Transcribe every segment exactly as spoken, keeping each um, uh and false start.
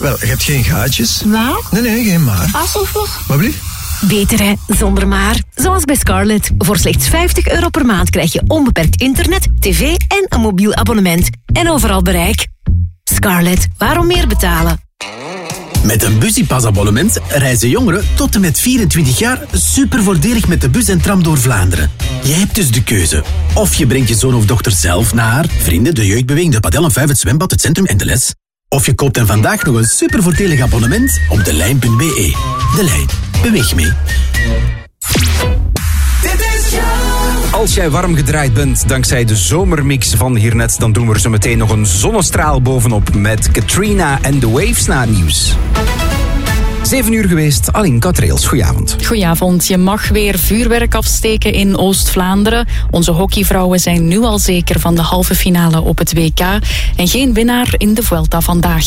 Wel, je hebt geen gaatjes. Maar? Nee, nee, geen maar. Alsof. Wat blieft? Beter hè, zonder maar. Zoals bij Scarlett. Voor slechts vijftig euro per maand krijg je onbeperkt internet, tv en een mobiel abonnement. En overal bereik. Scarlett, waarom meer betalen? Met een Busypass-abonnement reizen jongeren tot en met vierentwintig jaar super voordelig met de bus en tram door Vlaanderen. Je hebt dus de keuze. Of je brengt je zoon of dochter zelf naar vrienden, de jeugdbeweging, de padel en vijf, het zwembad, het centrum en de les. Of je koopt hen vandaag nog een super voordelig abonnement op de lijn punt b e. De Lijn. Beweeg mee. Als jij warm gedraaid bent dankzij de zomermix van hiernet, dan doen we er zo meteen nog een zonnestraal bovenop met Katrina en The Waves na het nieuws. Zeven uur geweest, Aline Katrails, goedenavond. Goedenavond. Je mag weer vuurwerk afsteken in Oost-Vlaanderen. Onze hockeyvrouwen zijn nu al zeker van de halve finale op het W K. En geen winnaar in de Vuelta vandaag.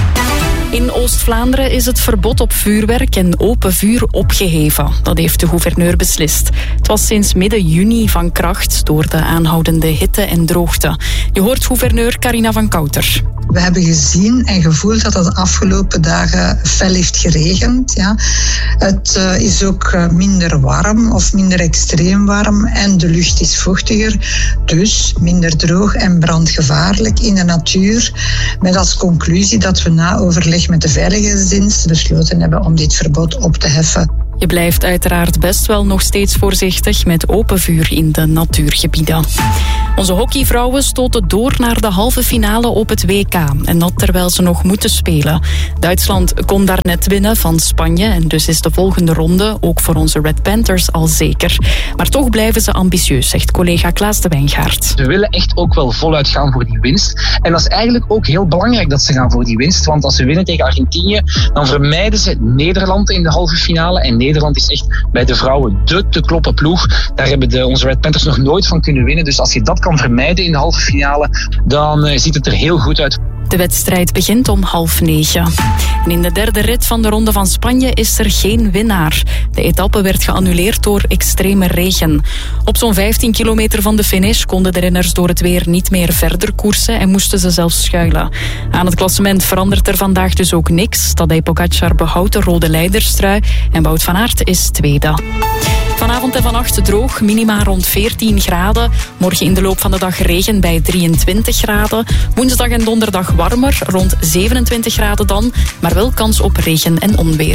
In Oost-Vlaanderen is het verbod op vuurwerk en open vuur opgeheven. Dat heeft de gouverneur beslist. Het was sinds midden juni van kracht door de aanhoudende hitte en droogte. Je hoort gouverneur Carina van Kouter. We hebben gezien en gevoeld dat het de afgelopen dagen fel heeft geregend. Ja. Het uh, is ook uh, minder warm of minder extreem warm en de lucht is vochtiger. Dus minder droog en brandgevaarlijk in de natuur. Met als conclusie dat we na overleg met de veiligheidsdienst besloten hebben om dit verbod op te heffen. Je blijft uiteraard best wel nog steeds voorzichtig met open vuur in de natuurgebieden. Onze hockeyvrouwen stoten door naar de halve finale op het W K. En dat terwijl ze nog moeten spelen. Duitsland kon daar net winnen van Spanje. En dus is de volgende ronde ook voor onze Red Panthers al zeker. Maar toch blijven ze ambitieus, zegt collega Klaas de Wijngaard. Ze willen echt ook wel voluit gaan voor die winst. En dat is eigenlijk ook heel belangrijk dat ze gaan voor die winst. Want als ze winnen tegen Argentinië, dan vermijden ze Nederland in de halve finale. En Nederland is echt bij de vrouwen de te kloppen ploeg. Daar hebben de, onze Red Panthers nog nooit van kunnen winnen. Dus als je dat kan vermijden in de halve finale, dan uh, ziet het er heel goed uit. De wedstrijd begint om half negen. En in de derde rit van de Ronde van Spanje is er geen winnaar. De etappe werd geannuleerd door extreme regen. Op zo'n vijftien kilometer van de finish konden de renners door het weer niet meer verder koersen en moesten ze zelfs schuilen. Aan het klassement verandert er vandaag dus ook niks. Tadej Pogačar behoudt de rode leiderstrui en Wout van Aert is tweede. Vanavond en vannacht droog, minima rond veertien graden. Morgen in de loop van de dag regen bij drieëntwintig graden. Woensdag en donderdag warmer, rond zevenentwintig graden dan. Maar wel kans op regen en onweer.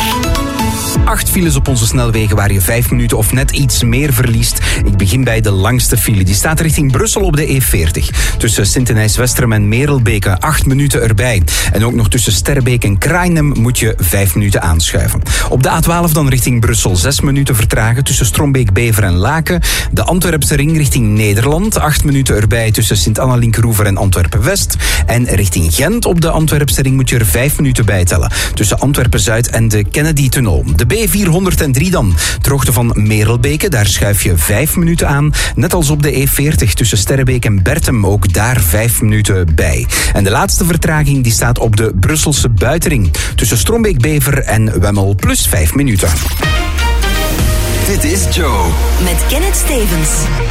Acht files op onze snelwegen waar je vijf minuten of net iets meer verliest. Ik begin bij de langste file. Die staat richting Brussel op de E veertig. Tussen Sint-Denijs-Westerum en Merelbeke acht minuten erbij. En ook nog tussen Sterbeek en Krainem moet je vijf minuten aanschuiven. Op de A twaalf dan richting Brussel zes minuten vertragen tussen Strombeek, Bever en Laken. De Antwerpse ring richting Nederland. acht minuten erbij tussen Sint-Anna-Linkeroever en Antwerpen-West. En richting Gent op de Antwerpse ring moet je er vijf minuten bij tellen. Tussen Antwerpen-Zuid en de Kennedy-tunnel. De B vierhonderddrie dan. Ter hoogte van Merelbeke, daar schuif je vijf minuten aan. Net als op de E veertig tussen Sterrebeek en Bertem, ook daar vijf minuten bij. En de laatste vertraging die staat op de Brusselse buitenring. Tussen Strombeek, Bever en Wemmel, plus vijf minuten. Dit is Joe. Met Kenneth Stevens.